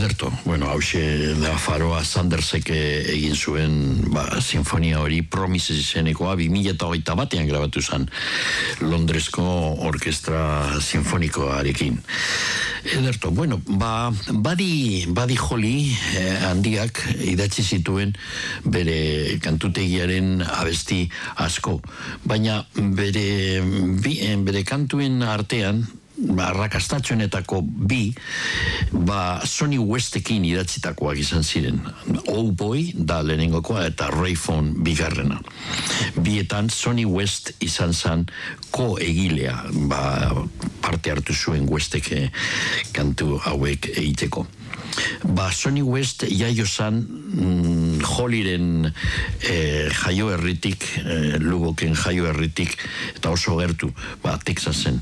Ederto, bueno, hause da Faroa Sandersek egin zuen sinfonia hori Promises izenekoa 2021 grabatu zen Londresko orkestra sinfonikoarekin. Ederto, bueno, Buddy Holly handiak idatzi zituen bere kantutegiaren abesti asko, baina bere kantuen artean arrakastatxoenetako bi Sonny Westekin idatzitakoak izan ziren. Oh Boy da lehenengokoa eta Rayphone bigarrena. Bietan Sonny West izan zen ko-egilea, parte hartu zuen Westek kantu hauek egiteko. Sonny West jaio zan Hollyren jaio herritik, Lugoken jaio herritik, eta oso gertu, Texasen.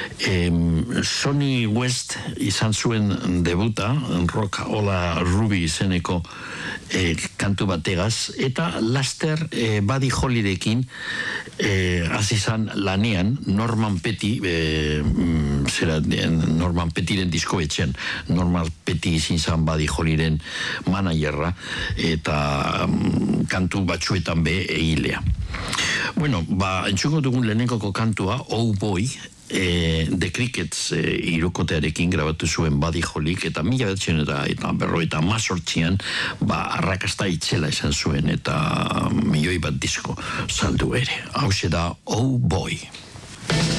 Sonny West izan zuen debuta, Rock Ola Ruby izeneko kantu bategaz, eta laster Buddy Hollyrekin hasi izan lanean Norman Petty, Norman Pettyren diskoetxean, Norman Petty izin zan Buddy Hollyren managerra, eta kantu batzuetan egilea. Bueno, entzuko dugun lehenengoko kantua, Oh Boy, The Crickets irukotearekin grabatu zuen Buddy Hollyk, eta 1958an arrakasta itzela izan zuen, eta milioi bat disko saldu ere. Hauxe da Oh Boy.